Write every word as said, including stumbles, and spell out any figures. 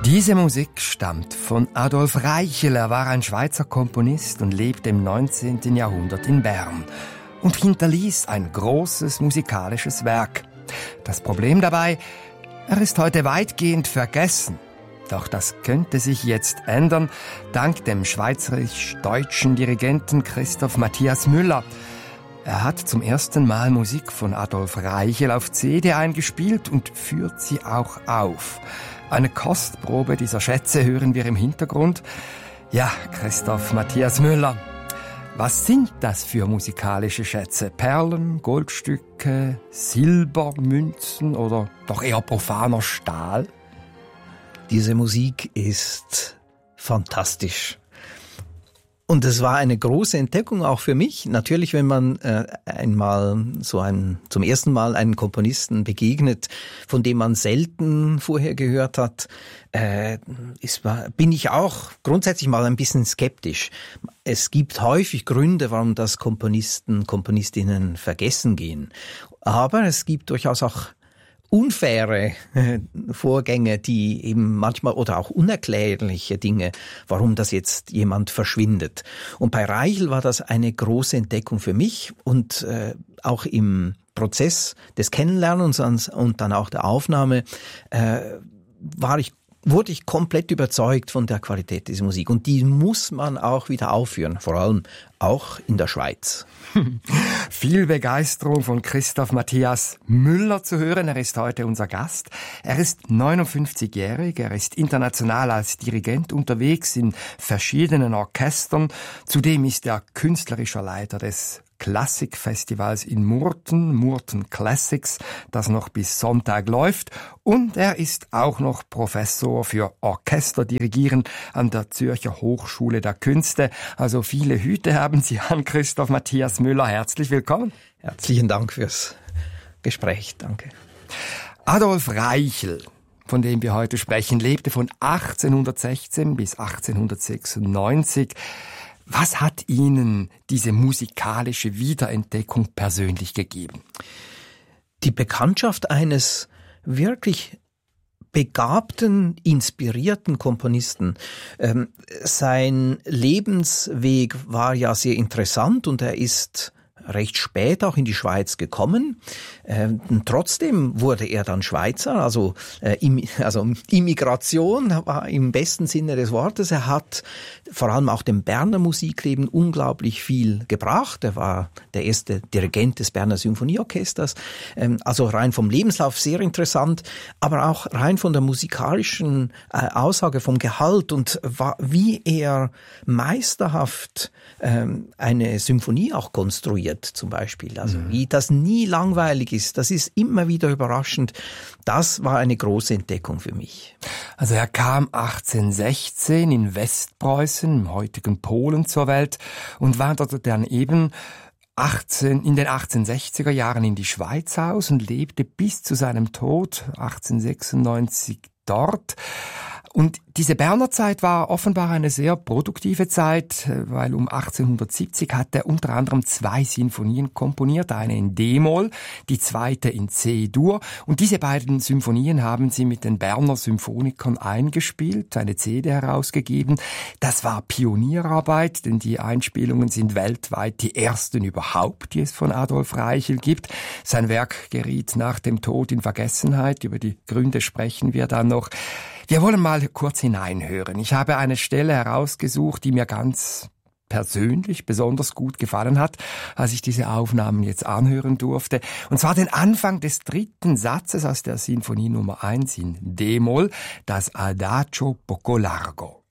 Diese Musik stammt von Adolf Reichel. Er war ein Schweizer Komponist und lebte im neunzehnten Jahrhundert in Bern und hinterließ ein großes musikalisches Werk. Das Problem dabei, er ist heute weitgehend vergessen. Doch das könnte sich jetzt ändern, dank dem schweizerisch-deutschen Dirigenten Christoph Matthias Müller. Er hat zum ersten Mal Musik von Adolf Reichel auf C D eingespielt und führt sie auch auf. Eine Kostprobe dieser Schätze hören wir im Hintergrund. Ja, Christoph Matthias Müller, was sind das für musikalische Schätze? Perlen, Goldstücke, Silbermünzen oder doch eher profaner Stahl? Diese Musik ist fantastisch. Und es war eine große Entdeckung auch für mich. Natürlich, wenn man äh, einmal so ein, zum ersten Mal einen Komponisten begegnet, von dem man selten vorher gehört hat, äh, ist, bin ich auch grundsätzlich mal ein bisschen skeptisch. Es gibt häufig Gründe, warum das Komponisten, Komponistinnen vergessen gehen. Aber es gibt durchaus auch unfaire Vorgänge, die eben manchmal oder auch unerklärliche Dinge, warum das jetzt jemand verschwindet. Und bei Reichel war das eine große Entdeckung für mich und äh, auch im Prozess des Kennenlernens und dann auch der Aufnahme äh, war ich wurde ich komplett überzeugt von der Qualität dieser Musik. Und die muss man auch wieder aufführen, vor allem auch in der Schweiz. Viel Begeisterung von Christoph Matthias Müller zu hören. Er ist heute unser Gast. Er ist neunundfünfzigjährig. Er ist international als Dirigent unterwegs in verschiedenen Orchestern. Zudem ist er künstlerischer Leiter des Klassikfestivals in Murten, Murten Classics, das noch bis Sonntag läuft. Und er ist auch noch Professor für Orchesterdirigieren an der Zürcher Hochschule der Künste. Also viele Hüte haben Sie an, Christoph Matthias Müller. Herzlich willkommen. Herzlichen Dank fürs Gespräch. Danke. Adolf Reichel, von dem wir heute sprechen, lebte von achtzehnhundertsechzehn bis achtzehnhundertsechsundneunzig. Was hat Ihnen diese musikalische Wiederentdeckung persönlich gegeben? Die Bekanntschaft eines wirklich begabten, inspirierten Komponisten. Ähm, sein Lebensweg war ja sehr interessant und er ist recht spät auch in die Schweiz gekommen. Ähm, trotzdem wurde er dann Schweizer, also, äh, im, also Immigration war im besten Sinne des Wortes. Er hat vor allem auch dem Berner Musikleben unglaublich viel gebracht. Er war der erste Dirigent des Berner Symphonieorchesters. Ähm, also rein vom Lebenslauf sehr interessant, aber auch rein von der musikalischen äh, Aussage, vom Gehalt und wa- wie er meisterhaft ähm, eine Symphonie auch konstruiert. Zum Beispiel, also mhm. wie das nie langweilig ist, das ist immer wieder überraschend. Das war eine große Entdeckung für mich. Also er kam achtzehnhundertsechzehn in Westpreußen, im heutigen Polen, zur Welt und wanderte dann eben achtzehn, in den achtzehnhundertsechziger Jahren in die Schweiz aus und lebte bis zu seinem Tod achtzehnhundertsechsundneunzig dort. Und diese Berner Zeit war offenbar eine sehr produktive Zeit, weil um achtzehnhundertsiebzig hat er unter anderem zwei Sinfonien komponiert, eine in D-Moll, die zweite in C-Dur. Und diese beiden Symphonien haben sie mit den Berner Symphonikern eingespielt, eine C D herausgegeben. Das war Pionierarbeit, denn die Einspielungen sind weltweit die ersten überhaupt, die es von Adolf Reichel gibt. Sein Werk geriet nach dem Tod in Vergessenheit. Über die Gründe sprechen wir dann noch. Wir wollen mal kurz hineinhören. Ich habe eine Stelle herausgesucht, die mir ganz persönlich besonders gut gefallen hat, als ich diese Aufnahmen jetzt anhören durfte. Und zwar den Anfang des dritten Satzes aus der Sinfonie Nummer eins in D-Moll, das Adagio poco largo.